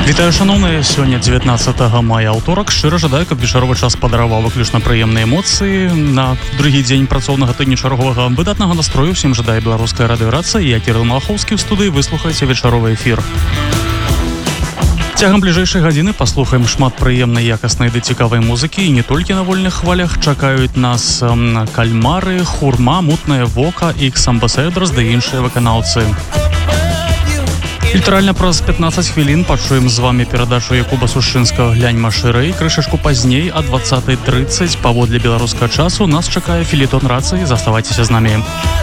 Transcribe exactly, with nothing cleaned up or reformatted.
Вітаю, шановныя, сёння дзевятнаццатага мая, аўторак. Шчыра жадаю, каб вечаровы час падараваў выключна прыемныя эмоцыі. На другі дзень працоўнага тыдня чарговага выдатнага настрою всім жадае беларуская радыёрацыя. Я Кірыл Малахоўскі ў студыі, выслухайце вечаровы эфір. Цягам бліжэйшай гадзіны паслухаем шмат прыемнай, якаснай ды цікавай музыкі, і не толькі на вольных хвалях. Чакаюць нас м, кальмары, хурма, мутнае вока, X-Ambassadors ды іншыя выканаўцы. Літаральна праз пятнаццаць хвілін пачуем з вами перадачу Якуба Сушынскага «Глянь машырэй». Крышачку пазней а дваццатай трыццаць паводле беларускага часу нас чакае філетон рацыі. Заставайцеся з намі.